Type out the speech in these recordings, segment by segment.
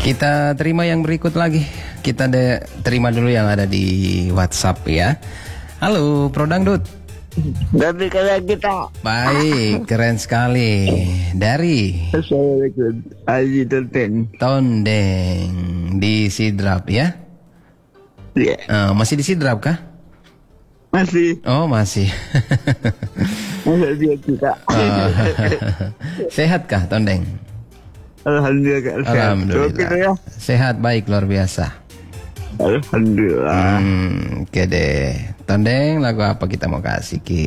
Kita terima yang berikut lagi. Kita terima dulu yang ada di WhatsApp ya. Halo, Pro Dangdut. Dari kalian kita. Baik, keren sekali. Dari Assalamualaikum. Haji Tondeng di Sidrap ya. Ya. Masih di Sidrap kah? Masih. Oh, masih. Masih dia kita. Sehat kah, Tondeng? Alhamdulillah. Alhamdulillah. Ya. Sehat, baik, luar biasa. Alhamdulillah. Oke deh. Tondeng, lagu apa kita mau kasih, Ki?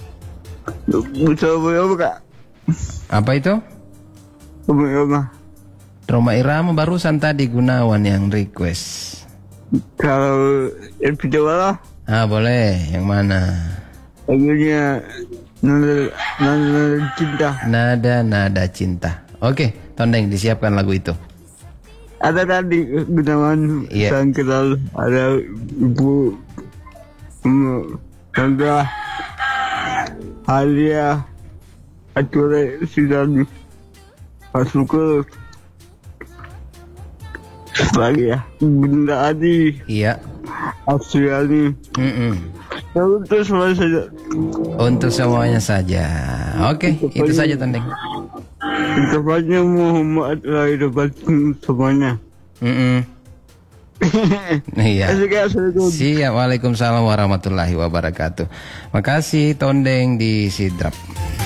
Coba Kak. Apa itu? Coba. Roma Irama barusan tadi Gunawan yang request. Kalau yang video lah. Boleh. Yang mana? Lagunya Nada Cinta. Nada Cinta. Oke, Tondeng disiapkan lagu itu. Ada tadi Gunawan sang kenal, ada Ibu Sandra Halia Ature Sidani masuk ke lagi ya Bunda Adi. Iya. Asriani. Untuk semuanya saja. Untuk semuanya saja. Oke, itu saja Tondeng. Ucapannya Muhammad lahir batin semuanya. Iya. Siap. Waalaikumsalam warahmatullahi wabarakatuh. Makasih Tondeng di Sidrap.